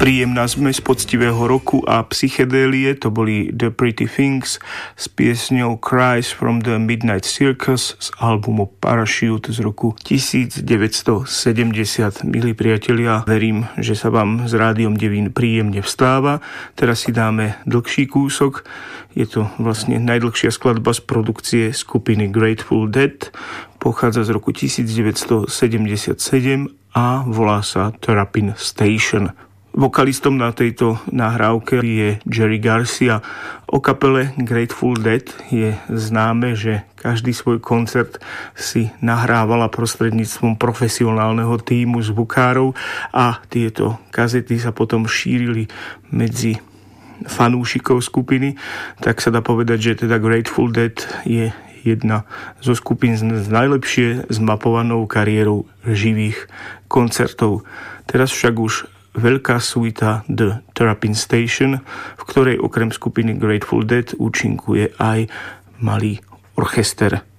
Príjemná zmes poctivého roku a psychedélie, to boli The Pretty Things s piesňou Cries from the Midnight Circus z albumu Parachute z roku 1970. Milí priatelia, verím, že sa vám s Rádiom Devín príjemne vstáva. Teraz si dáme dlhší kúsok. Je to vlastne najdlhšia skladba z produkcie skupiny Grateful Dead. Pochádza z roku 1977 a volá sa Terrapin Station. Vokalistom na tejto nahrávke je Jerry Garcia. O kapele Grateful Dead je známe, že každý svoj koncert si nahrávala prostredníctvom profesionálneho tímu zvukárov a tieto kazety sa potom šírili medzi fanúšikov skupiny. Tak sa dá povedať, že teda Grateful Dead je jedna zo skupín s najlepšie zmapovanou kariérou živých koncertov. Teraz však už veľká suita The Terrapin Station, v ktorej okrem skupiny Grateful Dead účinkuje aj malý orchester.